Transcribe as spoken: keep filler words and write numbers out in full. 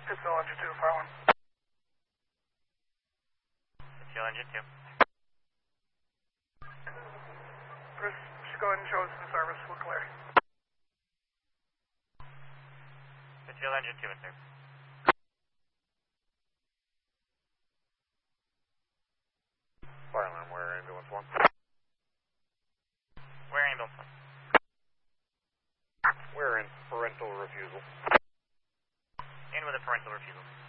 Pittsville engine two, fire one. Pittsville engine two. Chris, just go ahead and show us in service. We're clear. Pittsville engine two in service. Fire alarm, where ambulance one? Where ambulance one? We're in parental refusal. In with a parental refusal.